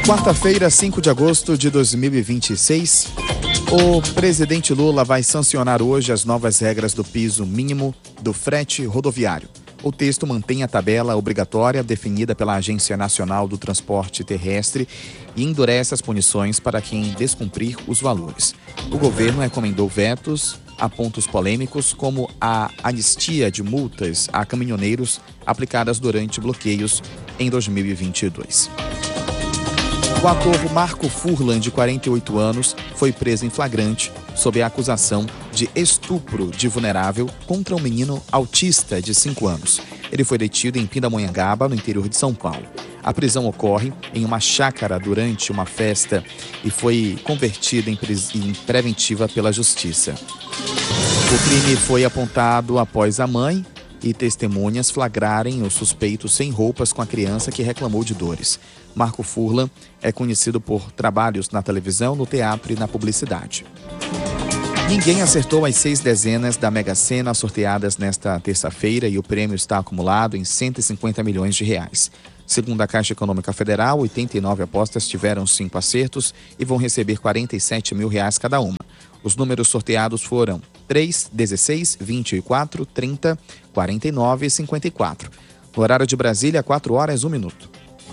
Quarta-feira, 5 de agosto de 2026, o presidente Lula vai sancionar hoje as novas regras do piso mínimo do frete rodoviário. O texto mantém a tabela obrigatória definida pela Agência Nacional do Transporte Terrestre e endurece as punições para quem descumprir os valores. O governo recomendou vetos a pontos polêmicos, como a anistia de multas a caminhoneiros aplicadas durante bloqueios em 2022. O ator Marco Furlan, de 48 anos, foi preso em flagrante sob a acusação de estupro de vulnerável contra um menino autista de 5 anos. Ele foi detido em Pindamonhangaba, no interior de São Paulo. A prisão ocorre em uma chácara durante uma festa e foi convertida em preventiva pela Justiça. O crime foi apontado após a mãe e testemunhas flagrarem o suspeito sem roupas com a criança que reclamou de dores. Marco Furlan é conhecido por trabalhos na televisão, no teatro e na publicidade. Ninguém acertou as 6 dezenas da Mega Sena sorteadas nesta terça-feira e o prêmio está acumulado em 150 milhões de reais. Segundo a Caixa Econômica Federal, 89 apostas tiveram 5 acertos e vão receber 47 mil reais cada uma. Os números sorteados foram 3, 16, 24, 30, 49 e 54. No horário de Brasília, 4 horas, 1 minuto.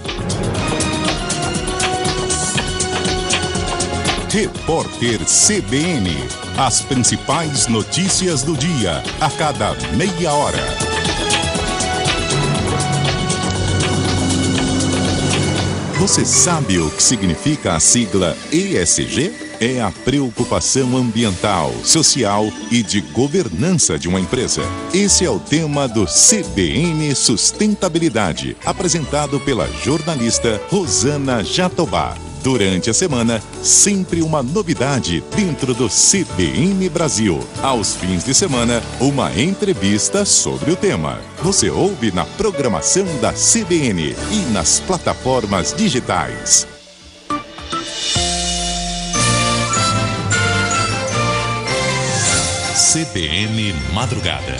Repórter CBN. As principais notícias do dia, a cada meia hora. Você sabe o que significa a sigla ESG? É a preocupação ambiental, social e de governança de uma empresa. Esse é o tema do CBN Sustentabilidade, apresentado pela jornalista Rosana Jatobá. Durante a semana, sempre uma novidade dentro do CBN Brasil. Aos fins de semana, uma entrevista sobre o tema. Você ouve na programação da CBN e nas plataformas digitais. CBN Madrugada.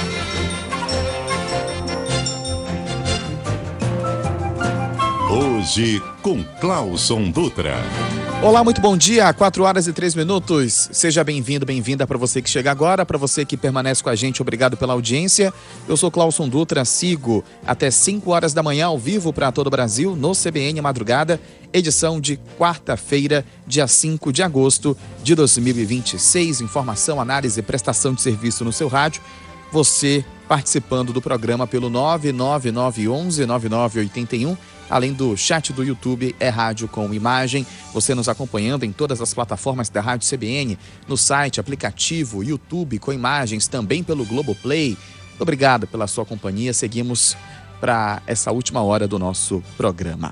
Hoje com Clauson Dutra. Olá, muito bom dia, 4 horas e 3 minutos. Seja bem-vindo, bem-vinda para você que chega agora, para você que permanece com a gente, obrigado pela audiência. Eu sou Clauson Dutra, sigo até 5 horas da manhã ao vivo para todo o Brasil no CBN Madrugada, edição de quarta-feira, dia 5 de agosto de 2026. Informação, análise e prestação de serviço no seu rádio. Você participando do programa pelo 99911-9981, além do chat do YouTube, é rádio com imagem. Você nos acompanhando em todas as plataformas da Rádio CBN, no site, aplicativo, YouTube com imagens, também pelo Globoplay. Obrigado pela sua companhia. Seguimos para essa última hora do nosso programa.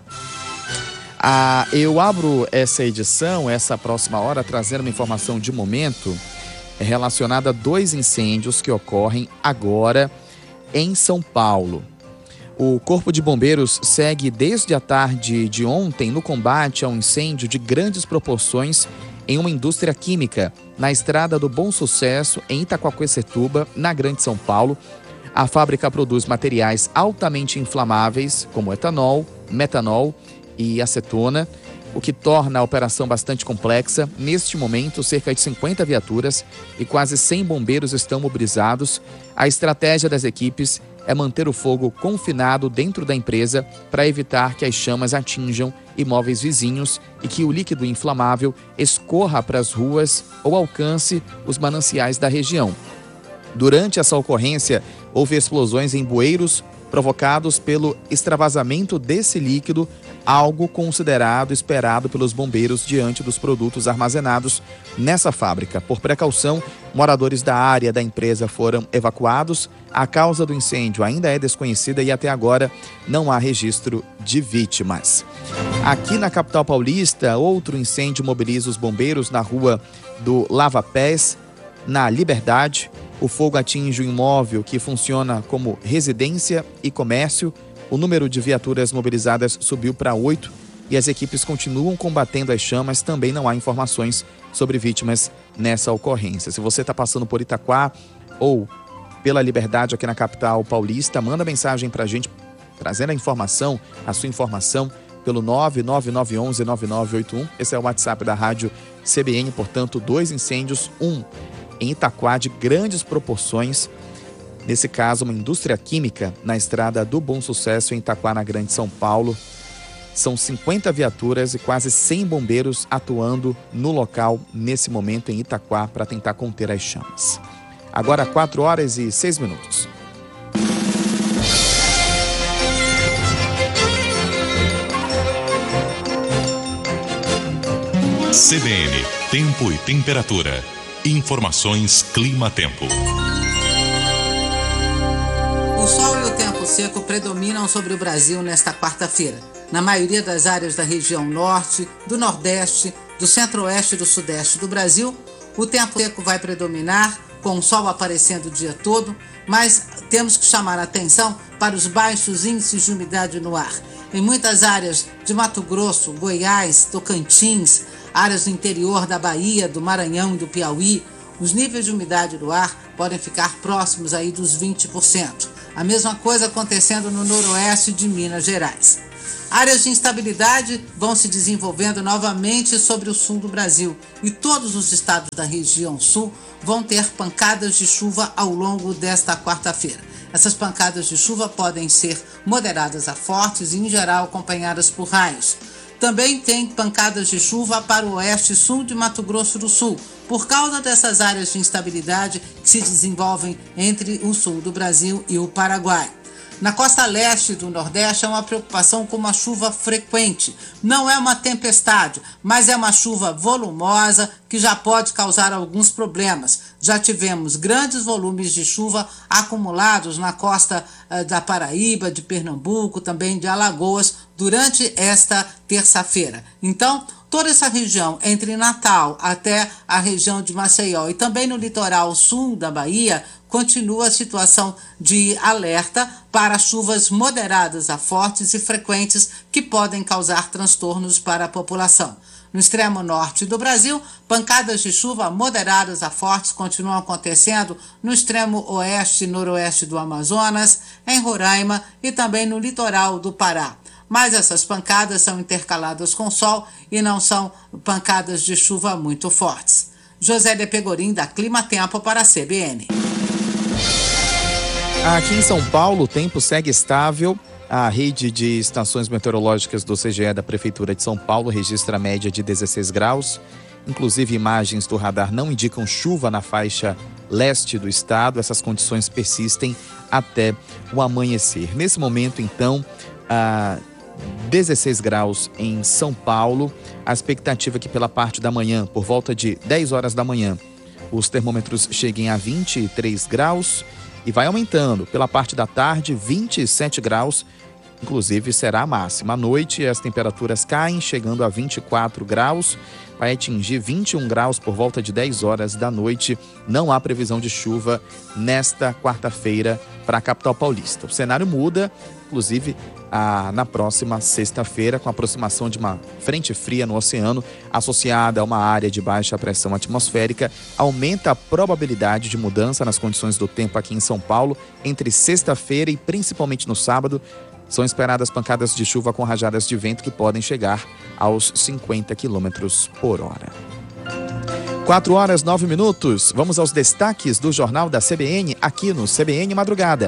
Eu abro essa edição, essa próxima hora, trazendo uma informação de momento relacionada a 2 incêndios que ocorrem agora em São Paulo. O Corpo de Bombeiros segue desde a tarde de ontem no combate a um incêndio de grandes proporções em uma indústria química na Estrada do Bom Sucesso, em Itaquaquecetuba, na Grande São Paulo. A fábrica produz materiais altamente inflamáveis, como etanol, metanol e acetona, o que torna a operação bastante complexa. Neste momento, cerca de 50 viaturas e quase 100 bombeiros estão mobilizados. A estratégia das equipes é manter o fogo confinado dentro da empresa para evitar que as chamas atinjam imóveis vizinhos e que o líquido inflamável escorra para as ruas ou alcance os mananciais da região. Durante essa ocorrência, houve explosões em bueiros provocados pelo extravasamento desse líquido, algo considerado esperado pelos bombeiros diante dos produtos armazenados nessa fábrica. Por precaução, moradores da área da empresa foram evacuados. A causa do incêndio ainda é desconhecida e até agora não há registro de vítimas. Aqui na capital paulista, outro incêndio mobiliza os bombeiros na rua do Lava Pés, na Liberdade. O fogo atinge um imóvel que funciona como residência e comércio. O número de viaturas mobilizadas subiu para 8 e as equipes continuam combatendo as chamas. Também não há informações sobre vítimas nessa ocorrência. Se você está passando por Itaquá ou pela Liberdade aqui na capital paulista, manda mensagem para a gente trazendo a informação, a sua informação pelo 99911-9981. Esse é o WhatsApp da Rádio CBN, portanto, 2 incêndios, um em Itaquá de grandes proporções. Nesse caso, uma indústria química na estrada do Bom Sucesso em Itaquá, na Grande São Paulo. São 50 viaturas e quase 100 bombeiros atuando no local nesse momento em Itaquá para tentar conter as chamas. Agora 4h06. CBN, tempo e temperatura. Informações Clima-Tempo. O sol e o tempo seco predominam sobre o Brasil nesta quarta-feira. Na maioria das áreas da região norte, do nordeste, do centro-oeste e do sudeste do Brasil, o tempo seco vai predominar, com o sol aparecendo o dia todo, mas temos que chamar a atenção para os baixos índices de umidade no ar. Em muitas áreas de Mato Grosso, Goiás, Tocantins, áreas do interior da Bahia, do Maranhão e do Piauí, os níveis de umidade do ar podem ficar próximos aí dos 20%. A mesma coisa acontecendo no noroeste de Minas Gerais. Áreas de instabilidade vão se desenvolvendo novamente sobre o sul do Brasil e todos os estados da região sul vão ter pancadas de chuva ao longo desta quarta-feira. Essas pancadas de chuva podem ser moderadas a fortes e, em geral, acompanhadas por raios. Também tem pancadas de chuva para o oeste e sul de Mato Grosso do Sul, por causa dessas áreas de instabilidade que se desenvolvem entre o sul do Brasil e o Paraguai. Na costa leste do Nordeste é uma preocupação com uma chuva frequente. Não é uma tempestade, mas é uma chuva volumosa que já pode causar alguns problemas. Já tivemos grandes volumes de chuva acumulados na costa da Paraíba, de Pernambuco, também de Alagoas, durante esta terça-feira. Então, toda essa região, entre Natal até a região de Maceió e também no litoral sul da Bahia, continua a situação de alerta para chuvas moderadas a fortes e frequentes que podem causar transtornos para a população. No extremo norte do Brasil, pancadas de chuva moderadas a fortes continuam acontecendo no extremo oeste e noroeste do Amazonas, em Roraima e também no litoral do Pará. Mas essas pancadas são intercaladas com sol e não são pancadas de chuva muito fortes. José de Pegorim, da Clima-Tempo, para a CBN. Aqui em São Paulo, o tempo segue estável. A rede de estações meteorológicas do CGE da Prefeitura de São Paulo registra a média de 16 graus. Inclusive, imagens do radar não indicam chuva na faixa leste do estado. Essas condições persistem até o amanhecer. Nesse momento, então, 16 graus em São Paulo. A expectativa é que pela parte da manhã, por volta de 10 horas da manhã, os termômetros cheguem a 23 graus e vai aumentando. Pela parte da tarde, 27 graus, inclusive será a máxima. À noite, as temperaturas caem, chegando a 24 graus. Vai atingir 21 graus por volta de 10 horas da noite. Não há previsão de chuva nesta quarta-feira para a capital paulista. O cenário muda, inclusive, na próxima sexta-feira, com a aproximação de uma frente fria no oceano, associada a uma área de baixa pressão atmosférica, aumenta a probabilidade de mudança nas condições do tempo aqui em São Paulo. Entre sexta-feira e principalmente no sábado, são esperadas pancadas de chuva com rajadas de vento que podem chegar aos 50 km por hora. 4h09. Vamos aos destaques do Jornal da CBN, aqui no CBN Madrugada.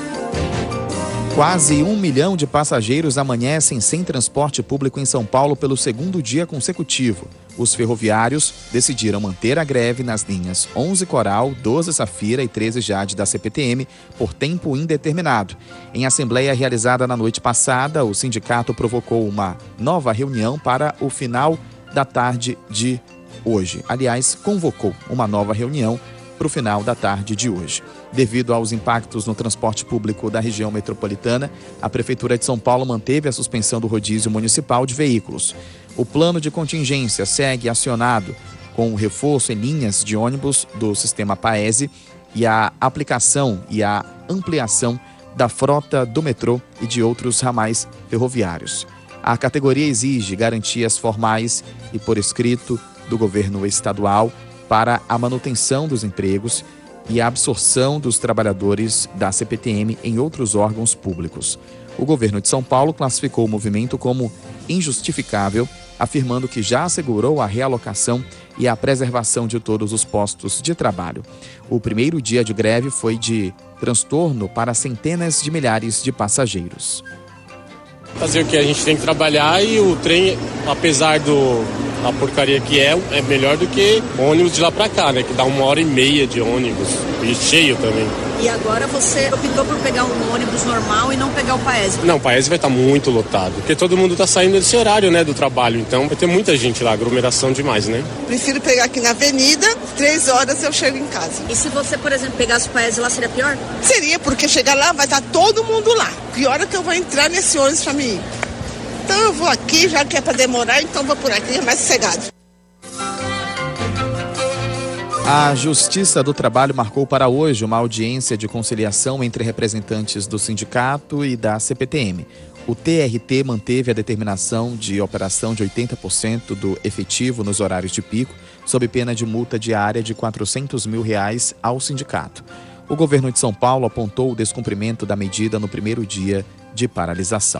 Quase 1 milhão de passageiros amanhecem sem transporte público em São Paulo pelo segundo dia consecutivo. Os ferroviários decidiram manter a greve nas linhas 11 Coral, 12 Safira e 13 Jade da CPTM por tempo indeterminado. Em assembleia realizada na noite passada, o sindicato provocou uma nova reunião para o final da tarde de hoje. Aliás, convocou uma nova reunião para o final da tarde de hoje. Devido aos impactos no transporte público da região metropolitana, a Prefeitura de São Paulo manteve a suspensão do rodízio municipal de veículos. O plano de contingência segue acionado com o reforço em linhas de ônibus do sistema Paese e a aplicação e a ampliação da frota do metrô e de outros ramais ferroviários. A categoria exige garantias formais e por escrito do governo estadual para a manutenção dos empregos e a absorção dos trabalhadores da CPTM em outros órgãos públicos. O governo de São Paulo classificou o movimento como injustificável, afirmando que já assegurou a realocação e a preservação de todos os postos de trabalho. O primeiro dia de greve foi de transtorno para centenas de milhares de passageiros. Fazer o que a gente tem que trabalhar, e o trem, apesar da porcaria que é melhor do que ônibus de lá pra cá, né? Que dá 1h30 de ônibus, e cheio também. E agora você optou por pegar um ônibus normal e não pegar o Paese? Não, o Paese vai estar muito lotado, porque todo mundo está saindo desse horário, né, do trabalho, então vai ter muita gente lá, aglomeração demais, né? Prefiro pegar aqui na avenida, 3 horas eu chego em casa. E se você, por exemplo, pegasse o Paese lá, seria pior? Seria, porque chegar lá vai estar todo mundo lá. Que hora que eu vou entrar nesse ônibus pra mim ir? Então eu vou aqui, já que é pra demorar, então vou por aqui, é mais sossegado. A Justiça do Trabalho marcou para hoje uma audiência de conciliação entre representantes do sindicato e da CPTM. O TRT manteve a determinação de operação de 80% do efetivo nos horários de pico, sob pena de multa diária de R$400 mil ao sindicato. O governo de São Paulo apontou o descumprimento da medida no primeiro dia de paralisação.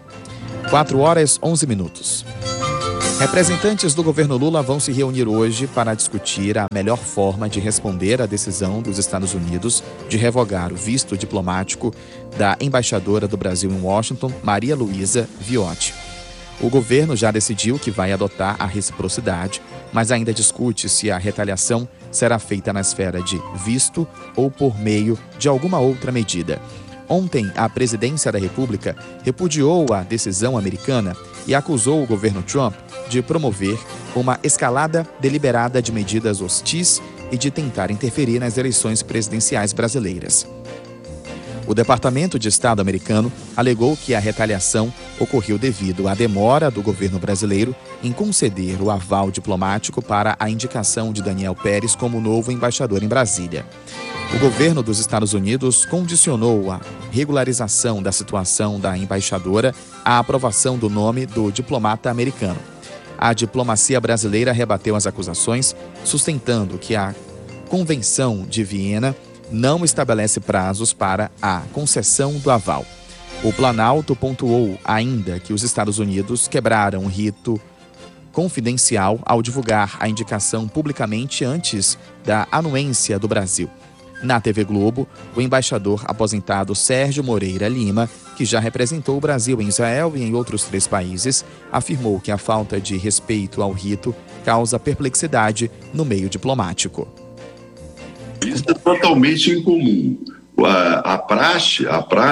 4h11. Representantes do governo Lula vão se reunir hoje para discutir a melhor forma de responder à decisão dos Estados Unidos de revogar o visto diplomático da embaixadora do Brasil em Washington, Maria Luísa Viotti. O governo já decidiu que vai adotar a reciprocidade, mas ainda discute se a retaliação será feita na esfera de visto ou por meio de alguma outra medida. Ontem, a presidência da República repudiou a decisão americana e acusou o governo Trump de promover uma escalada deliberada de medidas hostis e de tentar interferir nas eleições presidenciais brasileiras. O Departamento de Estado americano alegou que a retaliação ocorreu devido à demora do governo brasileiro em conceder o aval diplomático para a indicação de Daniel Pérez como novo embaixador em Brasília. O governo dos Estados Unidos condicionou a regularização da situação da embaixadora à aprovação do nome do diplomata americano. A diplomacia brasileira rebateu as acusações, sustentando que a Convenção de Viena não estabelece prazos para a concessão do aval. O Planalto pontuou ainda que os Estados Unidos quebraram o rito confidencial ao divulgar a indicação publicamente antes da anuência do Brasil. Na TV Globo, o embaixador aposentado Sérgio Moreira Lima, que já representou o Brasil em Israel e em outros 3 países, afirmou que a falta de respeito ao rito causa perplexidade no meio diplomático. Isso é totalmente incomum. A praxe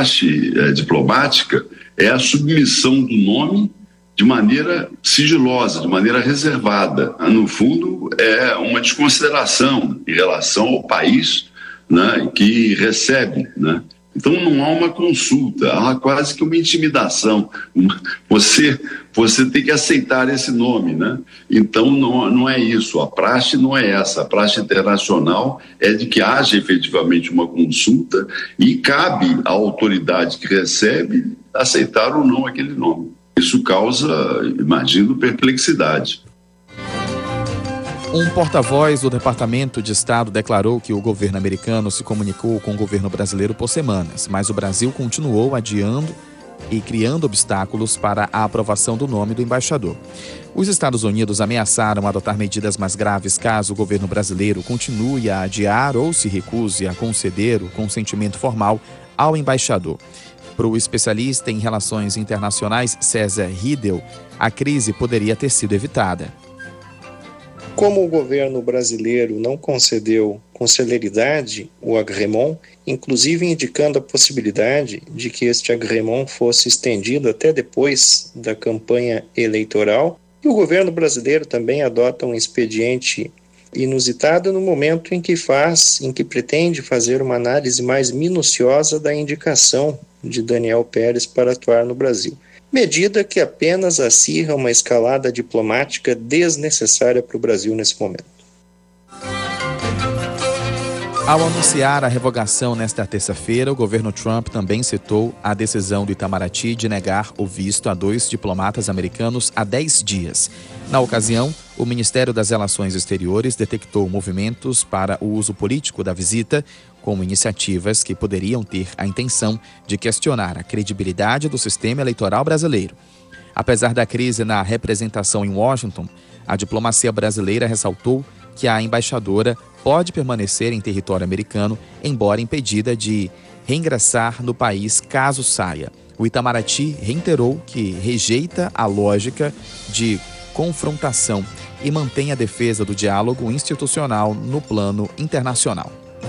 diplomática é a submissão do nome de maneira sigilosa, de maneira reservada. No fundo, é uma desconsideração em relação ao país, né, que recebe, né? Então não há uma consulta, há quase que uma intimidação. Você tem que aceitar esse nome, né? Então não é isso, a praxe não é essa. A praxe internacional é de que haja efetivamente uma consulta e cabe à autoridade que recebe aceitar ou não aquele nome. Isso causa, imagino, perplexidade. Um porta-voz do Departamento de Estado declarou que o governo americano se comunicou com o governo brasileiro por semanas, mas o Brasil continuou adiando e criando obstáculos para a aprovação do nome do embaixador. Os Estados Unidos ameaçaram adotar medidas mais graves caso o governo brasileiro continue a adiar ou se recuse a conceder o consentimento formal ao embaixador. Para o especialista em relações internacionais César Riedel, a crise poderia ter sido evitada. Como o governo brasileiro não concedeu com celeridade o agrément, inclusive indicando a possibilidade de que este agrément fosse estendido até depois da campanha eleitoral, e o governo brasileiro também adota um expediente inusitado no momento em que pretende fazer uma análise mais minuciosa da indicação de Daniel Pérez para atuar no Brasil. Medida que apenas acirra uma escalada diplomática desnecessária para o Brasil nesse momento. Ao anunciar a revogação nesta terça-feira, o governo Trump também citou a decisão do Itamaraty de negar o visto a 2 diplomatas americanos há 10 dias. Na ocasião, O Ministério das Relações Exteriores detectou movimentos para o uso político da visita, como iniciativas que poderiam ter a intenção de questionar a credibilidade do sistema eleitoral brasileiro. Apesar da crise na representação em Washington, a diplomacia brasileira ressaltou que a embaixadora pode permanecer em território americano, embora impedida de reingressar no país caso saia. O Itamaraty reiterou que rejeita a lógica de confrontação e mantém a defesa do diálogo institucional no plano internacional.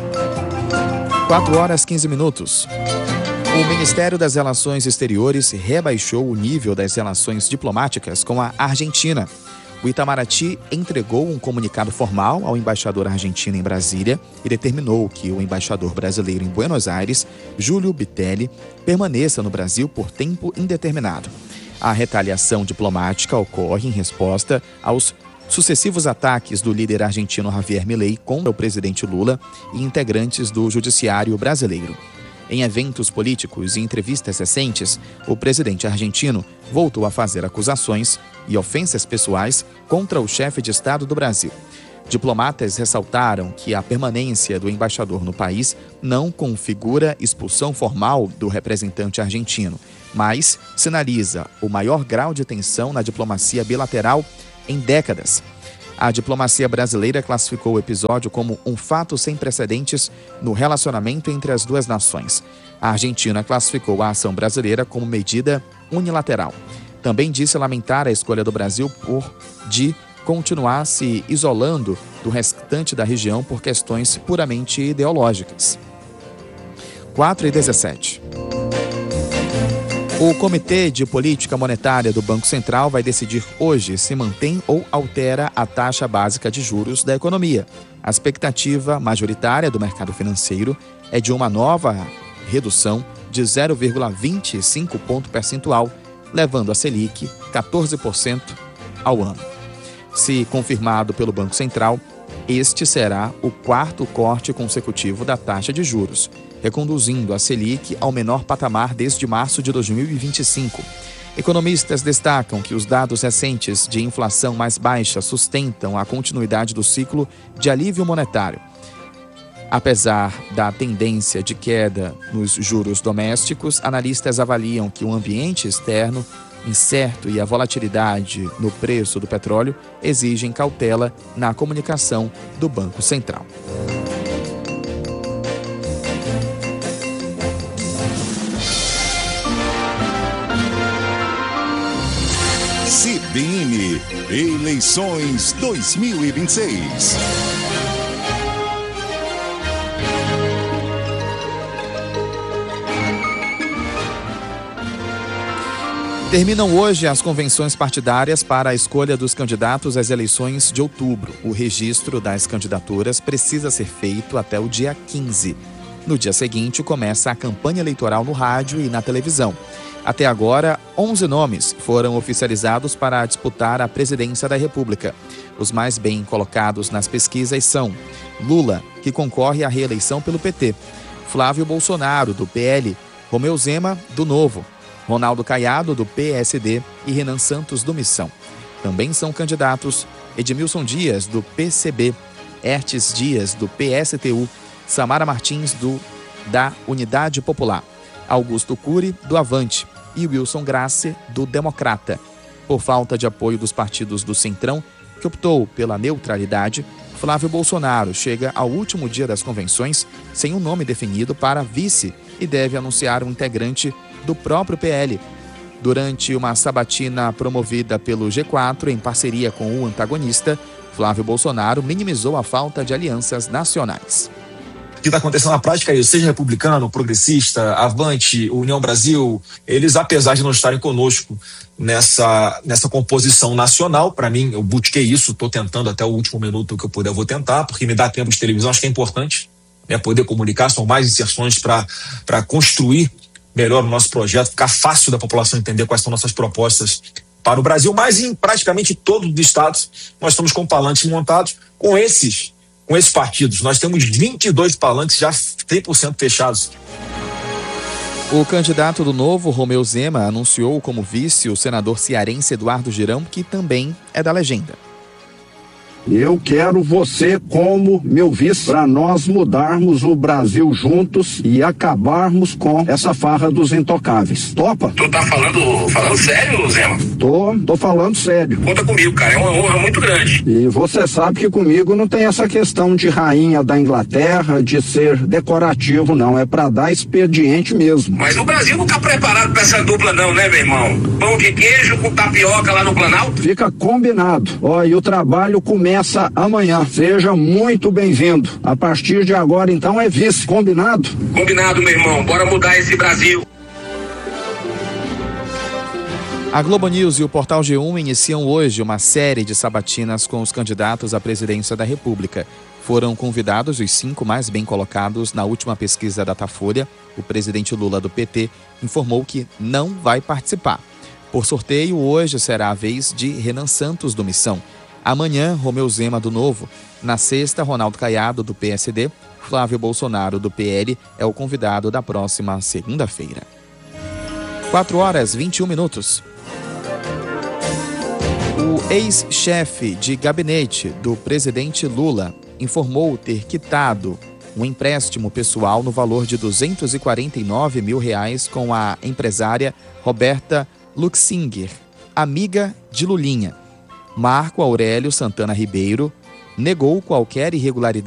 4h15. O Ministério das Relações Exteriores rebaixou o nível das relações diplomáticas com a Argentina. O Itamaraty entregou um comunicado formal ao embaixador argentino em Brasília e determinou que o embaixador brasileiro em Buenos Aires, Júlio Bitelli, permaneça no Brasil por tempo indeterminado. A retaliação diplomática ocorre em resposta aos sucessivos ataques do líder argentino Javier Milei contra o presidente Lula e integrantes do judiciário brasileiro. Em eventos políticos e entrevistas recentes, o presidente argentino voltou a fazer acusações e ofensas pessoais contra o chefe de Estado do Brasil. Diplomatas ressaltaram que a permanência do embaixador no país não configura expulsão formal do representante argentino, mas sinaliza o maior grau de tensão na diplomacia bilateral em décadas. A diplomacia brasileira classificou o episódio como um fato sem precedentes no relacionamento entre as duas nações. A Argentina classificou a ação brasileira como medida unilateral. Também disse lamentar a escolha do Brasil de continuar se isolando do restante da região por questões puramente ideológicas. 4h17. O Comitê de Política Monetária do Banco Central vai decidir hoje se mantém ou altera a taxa básica de juros da economia. A expectativa majoritária do mercado financeiro é de uma nova redução de 0,25 ponto percentual, levando a Selic 14% ao ano. Se confirmado pelo Banco Central, este será o quarto corte consecutivo da taxa de juros, reconduzindo a Selic ao menor patamar desde março de 2025. Economistas destacam que os dados recentes de inflação mais baixa sustentam a continuidade do ciclo de alívio monetário. Apesar da tendência de queda nos juros domésticos, analistas avaliam que o ambiente externo incerto e a volatilidade no preço do petróleo exigem cautela na comunicação do Banco Central. CBN Eleições 2026. Terminam hoje as convenções partidárias para a escolha dos candidatos às eleições de outubro. O registro das candidaturas precisa ser feito até o dia 15. No dia seguinte, começa a campanha eleitoral no rádio e na televisão. Até agora, 11 nomes foram oficializados para disputar a presidência da República. Os mais bem colocados nas pesquisas são Lula, que concorre à reeleição pelo PT, Flávio Bolsonaro, do PL, Romeu Zema, do Novo, Ronaldo Caiado, do PSD e Renan Santos, do Missão. Também são candidatos Edmilson Dias, do PCB, Hertes Dias, do PSTU, Samara Martins, da Unidade Popular, Augusto Cury, do Avante e Wilson Grace, do Democrata. Por falta de apoio dos partidos do Centrão, que optou pela neutralidade, Flávio Bolsonaro chega ao último dia das convenções sem um nome definido para vice e deve anunciar um integrante do próprio PL. Durante uma sabatina promovida pelo G4 em parceria com o antagonista, Flávio Bolsonaro minimizou a falta de alianças nacionais. O que está acontecendo na prática é isso, seja republicano, progressista, Avante, União Brasil, eles, apesar de não estarem conosco nessa composição nacional, para mim, eu busquei isso, estou tentando até o último minuto que eu puder, eu vou tentar, porque me dá tempo de televisão, acho que é importante, poder comunicar, são mais inserções para construir melhor o nosso projeto, ficar fácil da população entender quais são nossas propostas para o Brasil, mas em praticamente todos os estados nós estamos com palanques montados com esses partidos. Nós temos 22 palanques já 100% fechados. O candidato do Novo, Romeu Zema, anunciou como vice o senador cearense Eduardo Girão, que também é da legenda. Eu quero você como meu vice para nós mudarmos o Brasil juntos e acabarmos com essa farra dos intocáveis. Topa? Tu tá falando sério, Zema? Tô falando sério. Conta comigo, cara, é uma honra muito grande. E você sabe que comigo não tem essa questão de rainha da Inglaterra, de ser decorativo, não. É para dar expediente mesmo. Mas o Brasil não tá preparado para essa dupla não, né, meu irmão? Pão de queijo com tapioca lá no Planalto? Fica combinado. Ó, e o trabalho começa amanhã. Seja muito bem-vindo. A partir de agora, então, é vice. Combinado? Combinado, meu irmão. Bora mudar esse Brasil. A Globo News e o Portal G1 iniciam hoje uma série de sabatinas com os candidatos à presidência da República. Foram convidados os 5 mais bem colocados na última pesquisa Datafolha. O presidente Lula, do PT, informou que não vai participar. Por sorteio, hoje será a vez de Renan Santos, do Missão. Amanhã, Romeu Zema, do Novo. Na sexta, Ronaldo Caiado, do PSD. Flávio Bolsonaro, do PL, é o convidado da próxima segunda-feira. 4h21. O ex-chefe de gabinete do presidente Lula informou ter quitado um empréstimo pessoal no valor de R$249 mil com a empresária Roberta Luxinger, amiga de Lulinha. Marco Aurélio Santana Ribeiro negou qualquer irregularidade